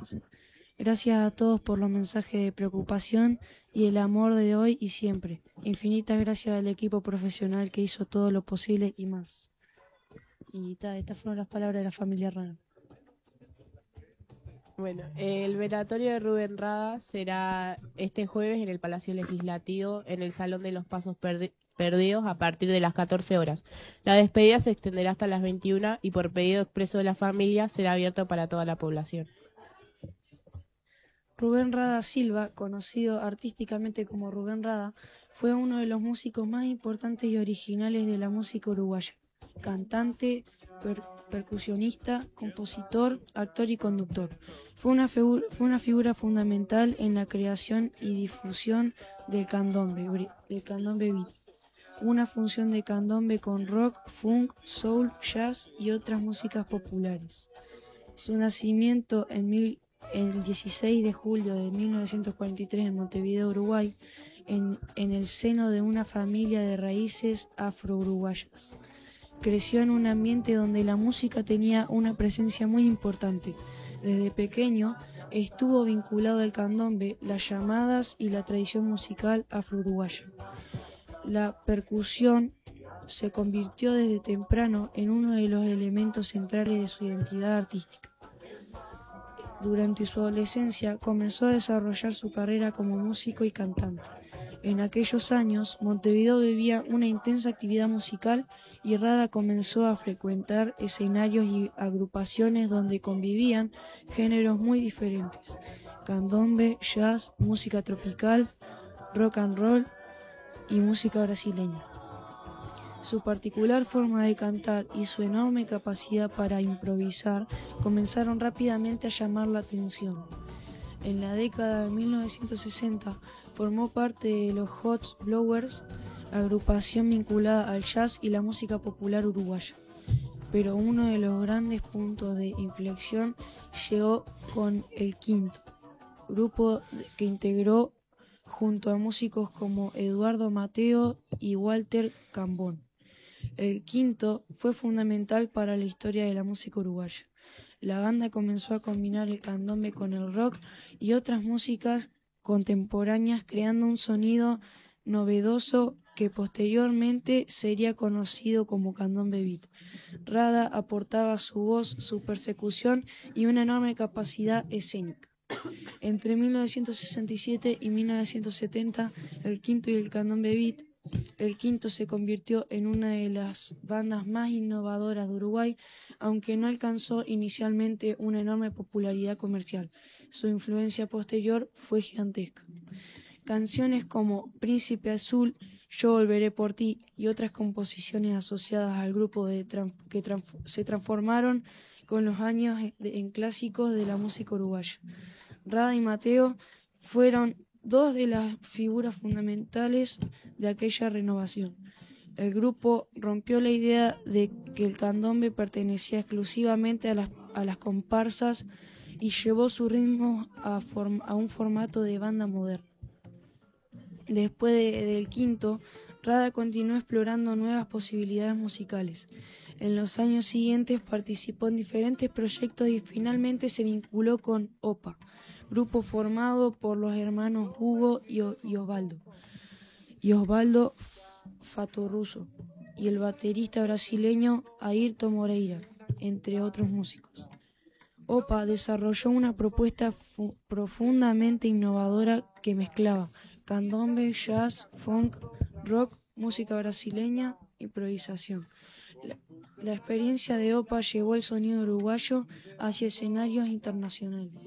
Gracias a todos por los mensajes de preocupación y el amor de hoy y siempre. Infinitas gracias al equipo profesional que hizo todo lo posible y más. Y estas fueron las palabras de la familia Rada. Bueno, el velatorio de Rubén Rada será este jueves en el Palacio Legislativo, en el Salón de los Pasos Perdidos, a partir de las 14 horas. La despedida se extenderá hasta las 21 y por pedido expreso de la familia será abierto para toda la población. Rubén Rada Silva, conocido artísticamente como Rubén Rada, fue uno de los músicos más importantes y originales de la música uruguaya. Cantante, percusionista, compositor, actor y conductor. Fue una figura fundamental en la creación y difusión del candombe beat, una función de candombe con rock, funk, soul, jazz y otras músicas populares. Su nacimiento el 16 de julio de 1943 en Montevideo, Uruguay, en el seno de una familia de raíces afro-uruguayas. Creció en un ambiente donde la música tenía una presencia muy importante. Desde pequeño estuvo vinculado al candombe, las llamadas y la tradición musical afro-uruguaya. La percusión se convirtió desde temprano en uno de los elementos centrales de su identidad artística. Durante su adolescencia comenzó a desarrollar su carrera como músico y cantante. En aquellos años, Montevideo vivía una intensa actividad musical y Rada comenzó a frecuentar escenarios y agrupaciones donde convivían géneros muy diferentes: candombe, jazz, música tropical, rock and roll y música brasileña. Su particular forma de cantar y su enorme capacidad para improvisar comenzaron rápidamente a llamar la atención. En la década de 1960 formó parte de los Hot Blowers, agrupación vinculada al jazz y la música popular uruguaya. Pero uno de los grandes puntos de inflexión llegó con El Quinto, grupo que integró junto a músicos como Eduardo Mateo y Walter Cambón. El Quinto fue fundamental para la historia de la música uruguaya. La banda comenzó a combinar el candombe con el rock y otras músicas contemporáneas, creando un sonido novedoso que posteriormente sería conocido como candombe beat. Rada aportaba su voz, su percusión y una enorme capacidad escénica. Entre 1967 y 1970, el Quinto y el candombe beat, el Quinto se convirtió en una de las bandas más innovadoras de Uruguay, aunque no alcanzó inicialmente una enorme popularidad comercial. Su influencia posterior fue gigantesca. Canciones como Príncipe Azul, Yo volveré por ti y otras composiciones asociadas al grupo se transformaron con los años en clásicos de la música uruguaya. Rada y Mateo fueron dos de las figuras fundamentales de aquella renovación. El grupo rompió la idea de que el candombe pertenecía exclusivamente a las comparsas y llevó su ritmo a un formato de banda moderna. Después del Quinto, Rada continuó explorando nuevas posibilidades musicales. En los años siguientes participó en diferentes proyectos y finalmente se vinculó con OPA, grupo formado por los hermanos Hugo y Osvaldo Fattoruso, y el baterista brasileño Ayrton Moreira, entre otros músicos. OPA desarrolló una propuesta profundamente innovadora que mezclaba candombe, jazz, funk, rock, música brasileña, improvisación. La experiencia de OPA llevó el sonido uruguayo hacia escenarios internacionales.